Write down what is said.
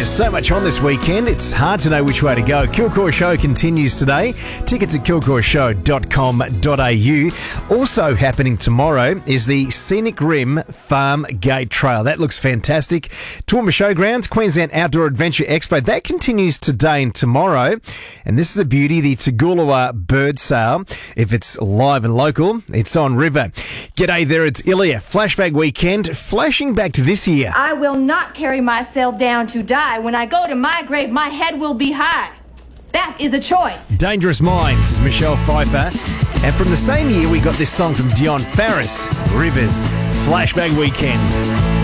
There's so much on this weekend, it's hard to know which way to go. Kilcoy Show continues today. Tickets at kilcoyshow.com.au. Also happening tomorrow is the Scenic Rim Farm Gate Trail. That looks fantastic. Toowoomba Showgrounds, Queensland Outdoor Adventure Expo. That continues today and tomorrow. And this is a beauty, the Toogoolawah Bird Sale. If it's live and local, it's on river. G'day there, it's Ilya. Flashback weekend, flashing back to this year. I will not carry myself down to die. When I go to my grave, my head will be high. That is a choice. Dangerous Minds, Michelle Pfeiffer. And from the same year, we got this song from Dion Farris, Rivers. Flashback weekend.